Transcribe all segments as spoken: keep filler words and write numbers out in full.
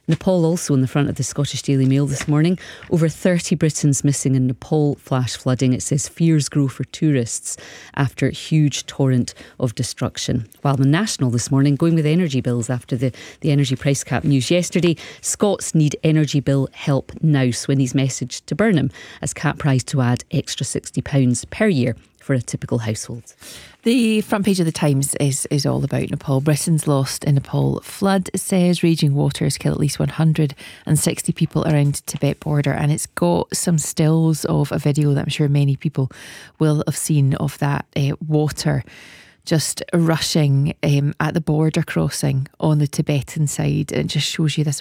Nepal also on the front of the Scottish Daily Mail this morning. Over thirty Britons missing in Nepal flash flooding. It says fears grow for tourists after huge torrent of destruction. While the National this morning going with energy bills after the, the energy price cap news yesterday. Scots need energy bill help now. Swinney's message to Burnham as cap prize to add extra sixty pounds per year for a typical household. The front page of the Times is, is all about Nepal. Britons lost in Nepal flood, it says. Raging waters kill at least one hundred sixty people around Tibet border. And it's got some stills of a video that I'm sure many people will have seen of that uh, water just rushing um, at the border crossing on the Tibetan side. And it just shows you this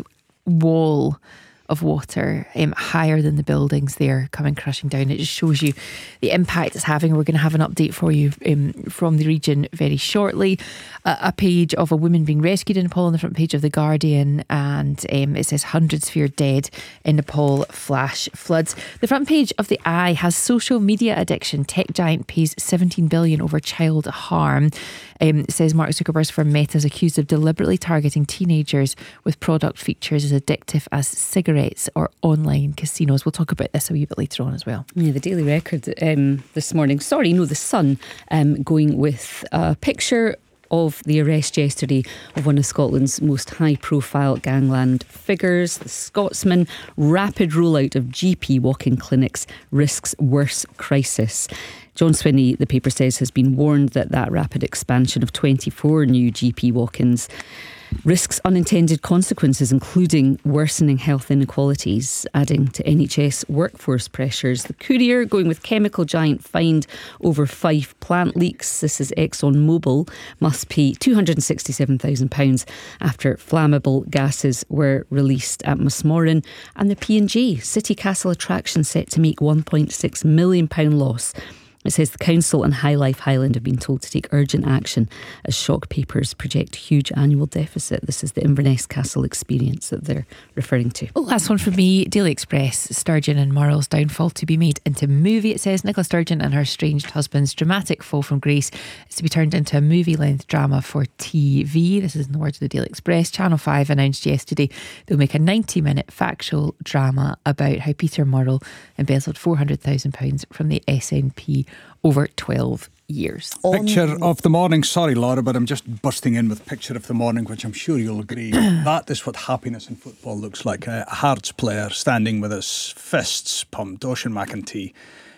wall of water um, higher than the buildings there coming crashing down. It just shows you the impact it's having. We're going to have an update for you um, from the region very shortly. Uh, a page of a woman being rescued in Nepal on the front page of The Guardian, and um, it says hundreds fear dead in Nepal flash floods. The front page of The Eye has social media addiction. Tech giant pays seventeen billion over child harm. Um, it says Mark Zuckerberg's firm Meta is accused of deliberately targeting teenagers with product features as addictive as cigarettes or online casinos. We'll talk about this a wee bit later on as well. Yeah, the Daily Record um, this morning, sorry, no, the Sun, um, going with a picture of the arrest yesterday of one of Scotland's most high-profile gangland figures, the Scotsman. Rapid rollout of G P walk-in clinics risks worse crisis. John Swinney, the paper says, has been warned that that rapid expansion of twenty-four new G P walk-ins risks unintended consequences, including worsening health inequalities, adding to N H S workforce pressures. The Courier going with chemical giant fined over Fife plant leaks. This is ExxonMobil must pay two hundred sixty-seven thousand pounds after flammable gases were released at Musmoran. And the P and G City Castle attraction set to make one point six million pounds loss. It says the council and High Life Highland have been told to take urgent action as shock papers project huge annual deficit. This is the Inverness Castle experience that they're referring to. Oh, last one from me. Daily Express, Sturgeon and Murrell's downfall to be made into movie. It says Nicola Sturgeon and her estranged husband's dramatic fall from grace is to be turned into a movie-length drama for T V. This is in the words of the Daily Express. Channel five announced yesterday they'll make a ninety-minute factual drama about how Peter Murrell embezzled four hundred thousand pounds from the S N P over twelve years. Picture of the morning. Sorry, Laura, but I'm just bursting in with picture of the morning, which I'm sure you'll agree. That is what happiness in football looks like. A Hearts player standing with his fists pumped, Ocean McEntee,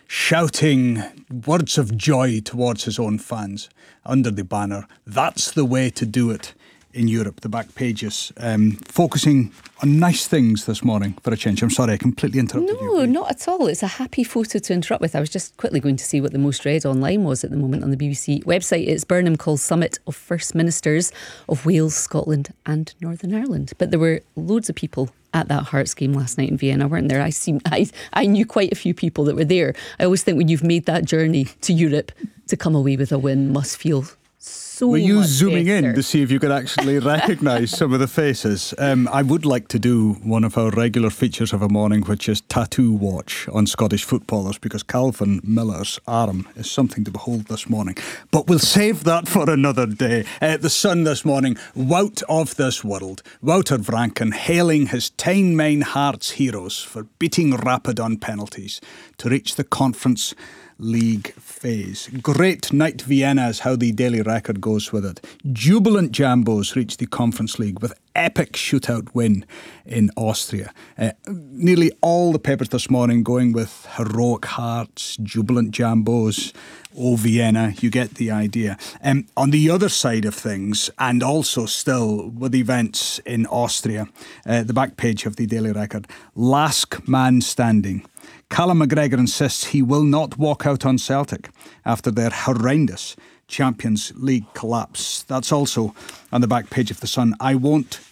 shouting words of joy towards his own fans under the banner. That's the way to do it in Europe. The back pages um, focusing on nice things this morning for a change. I'm sorry, I completely interrupted no, you. No, not at all. It's a happy photo to interrupt with. I was just quickly going to see what the most read online was at the moment on the B B C website. It's Burnham calls summit of First Ministers of Wales, Scotland and Northern Ireland. But there were loads of people at that Hearts game last night in Vienna, weren't there? I seem, I, I knew quite a few people that were there. I always think when you've made that journey to Europe, to come away with a win must feel so Were you much zooming better. in to see if you could actually recognise some of the faces? Um, I would like to do one of our regular features of a morning, which is Tattoo Watch on Scottish footballers, because Calvin Miller's arm is something to behold this morning. But we'll save that for another day. Uh, the Sun this morning, Wout of this world, Wouter Vranken hailing his Tyne Hearts heroes for beating Rapid on penalties to reach the Conference League phase. Great night Vienna is how the Daily Record goes with it. Jubilant Jambos reach the Conference League with epic shootout win in Austria. Uh, nearly all the papers this morning going with heroic hearts, jubilant Jambos, oh Vienna, you get the idea. Um, on the other side of things, and also still with events in Austria, uh, the back page of the Daily Record, last man standing. Callum McGregor insists he will not walk out on Celtic after their horrendous Champions League collapse. That's also on the back page of The Sun. I won't